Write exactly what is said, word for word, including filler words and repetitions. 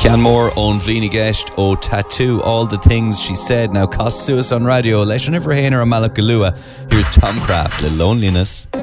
Cian Moore own Vina Guest o Tattoo, all the things she said. Now cost suas on radio. Leis an iver héanaar a Malagalua. Here's Tom Craft, The Loneliness.